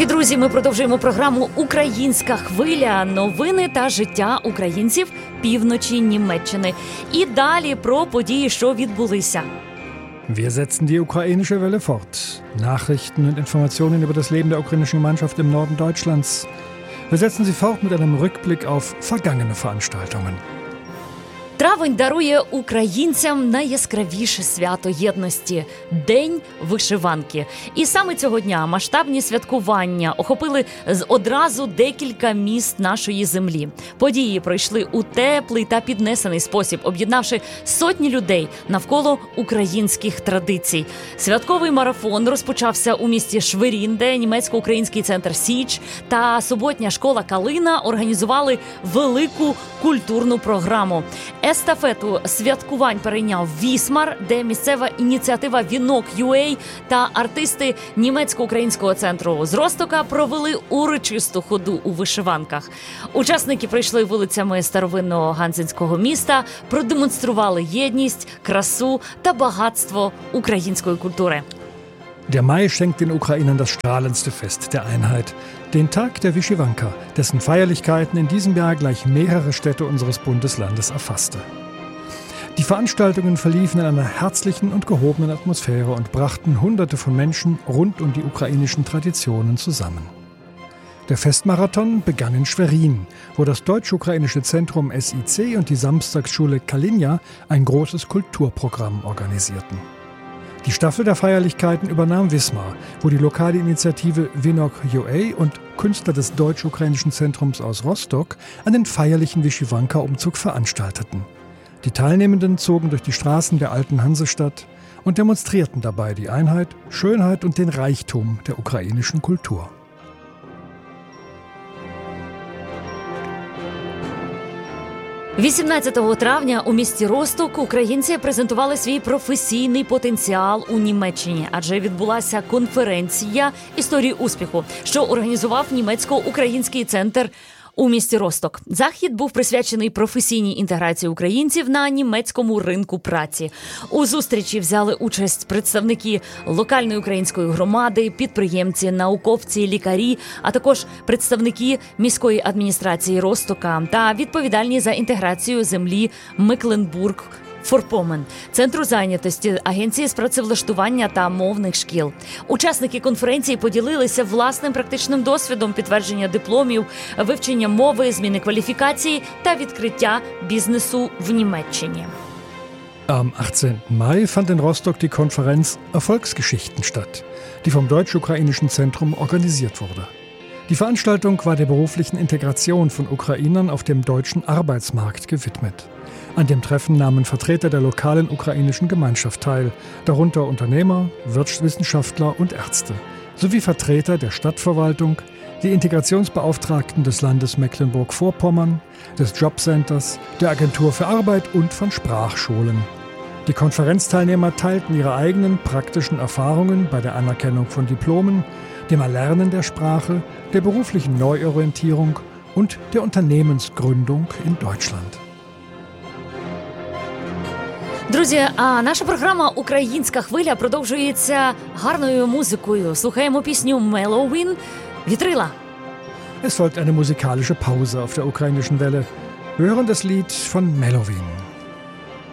Привіт, друзі! Ми продовжуємо програму «Українська хвиля». Новини та життя українців півночі Німеччини. І далі про події, що відбулися. Wir setzen die ukrainische Welle fort. Nachrichten und Informationen über das Leben der ukrainischen Gemeinschaft im Norden Deutschlands. Wir setzen sie fort mit einem Rückblick auf vergangene Veranstaltungen. Травень дарує українцям найяскравіше свято єдності – День вишиванки. І саме цього дня масштабні святкування охопили одразу декілька міст нашої землі. Події пройшли у теплий та піднесений спосіб, об'єднавши сотні людей навколо українських традицій. Святковий марафон розпочався у місті Шверін, де німецько-український центр «Січ» та суботня школа «Калина» організували велику культурну програму. Естафету святкувань перейняв Вісмар, де місцева ініціатива «Вінок.UA» та артисти німецько-українського центру з Ростока провели урочисту ходу у вишиванках. Учасники пройшли вулицями старовинного ганзенського міста, продемонстрували єдність, красу та багатство української культури. Der Mai schenkt den Ukrainern das strahlendste Fest der Einheit, den Tag der Wyszywanka, dessen Feierlichkeiten in diesem Jahr gleich mehrere Städte unseres Bundeslandes erfasste. Die Veranstaltungen verliefen in einer herzlichen und gehobenen Atmosphäre und brachten Hunderte von Menschen rund um die ukrainischen Traditionen zusammen. Der Festmarathon begann in Schwerin, wo das deutsch-ukrainische Zentrum SIC und die Samstagsschule Kalinja ein großes Kulturprogramm organisierten. Die Staffel der Feierlichkeiten übernahm Wismar, wo die lokale Initiative Wynok.UA und Künstler des deutsch-ukrainischen Zentrums aus Rostock einen feierlichen Wyszywanka-Umzug veranstalteten. Die Teilnehmenden zogen durch die Straßen der alten Hansestadt und demonstrierten dabei die Einheit, Schönheit und den Reichtum der ukrainischen Kultur. – 18 травня у місті Росток українці презентували свій професійний потенціал у Німеччині, адже відбулася конференція «Історії успіху», що організував німецько-український центр у місті Росток. Захід був присвячений професійній інтеграції українців на німецькому ринку праці. У зустрічі взяли участь представники локальної української громади, підприємці, науковці, лікарі, а також представники міської адміністрації Ростока та відповідальні за інтеграцію землі Мекленбург, Форпомен, Центру зайнятості, Агенції з працевлаштування та мовних шкіл. Учасники конференції поділилися власним практичним досвідом підтвердження дипломів, вивчення мови, зміни кваліфікації та відкриття бізнесу в Німеччині. Am 18. Mai fand in Rostock die Konferenz Erfolgsgeschichten statt, die vom deutsch-ukrainischen Zentrum organisiert wurde. Die Veranstaltung war der beruflichen Integration von Ukrainern auf dem deutschen Arbeitsmarkt gewidmet. An dem Treffen nahmen Vertreter der lokalen ukrainischen Gemeinschaft teil, darunter Unternehmer, Wirtschaftswissenschaftler und Ärzte, sowie Vertreter der Stadtverwaltung, die Integrationsbeauftragten des Landes Mecklenburg-Vorpommern, des Jobcenters, der Agentur für Arbeit und von Sprachschulen. Die Konferenzteilnehmer teilten ihre eigenen praktischen Erfahrungen bei der Anerkennung von Diplomen, dem Erlernen der Sprache, der beruflichen Neuorientierung und der Unternehmensgründung in Deutschland. Друзі, а наша програма «Українська хвиля» продовжується гарною музикою. Слухаємо пісню «Mellowin» «Вітрила». Es folgt eine musikalische Pause auf der ukrainischen Welle. Wir hören das Lied von Mellowin.